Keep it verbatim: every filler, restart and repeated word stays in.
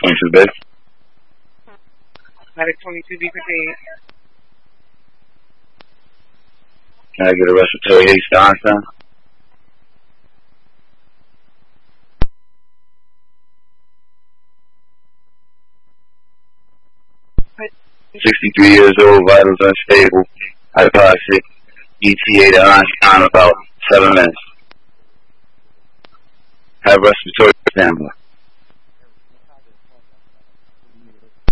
twenty-two bed. Medic twenty-two, be prepared. Can I get a respiratory haste to Einstein? sixty-three years old, vitals unstable, hypoxic, E T A to Einstein about seven minutes. Have respiratory stamina.